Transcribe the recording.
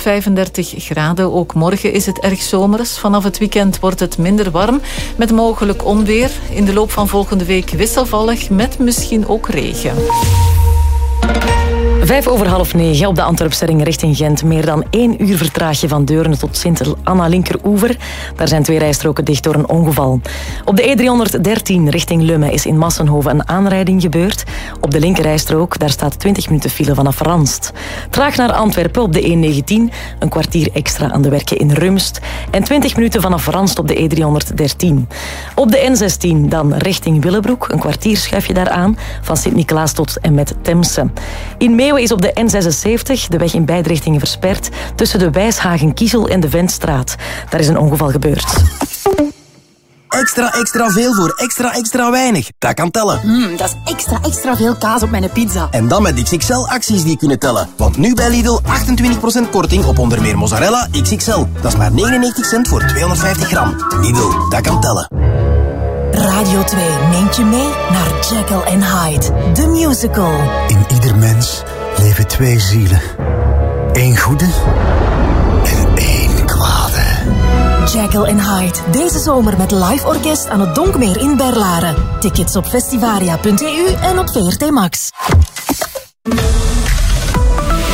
35 graden. Ook morgen is het erg zomers. Vanaf het weekend wordt het minder warm, met mogelijk onweer. In de loop van volgende week wisselvallig, met misschien ook regen. 9:05 op de Antwerpse ring richting Gent. Meer dan 1 uur vertraag je van Deurne tot Sint-Anna linkeroever. Daar zijn 2 rijstroken dicht door een ongeval. Op de E313 richting Lummen is in Massenhoven een aanrijding gebeurd. Op de linkerrijstrook, daar staat 20 minuten file vanaf Ranst. Traag naar Antwerpen op de E19, een kwartier extra aan de werken in Rumst. En 20 minuten vanaf Ranst op de E313. Op de N16 dan richting Willebroek, een kwartier schuif je daar aan, van Sint-Niklaas tot en met Temse. In Meeuwen is op de N76 de weg in beide richtingen versperd tussen de Wijshagen-Kiezel en de Ventstraat. Daar is een ongeval gebeurd. Extra veel voor extra weinig. Dat kan tellen. Dat is extra veel kaas op mijn pizza. En dan met XXL-acties die kunnen tellen. Want nu bij Lidl 28% korting op onder meer mozzarella XXL. Dat is maar 99 cent voor 250 gram. Lidl, dat kan tellen. Radio 2 neemt je mee naar Jekyll and Hyde, the musical. In ieder mens leven 2 zielen. 1 goede en 1 kwade. Jekyll and Hyde, deze zomer met live orkest aan het Donkmeer in Berlaren. Tickets op festivaria.eu en op VRT Max.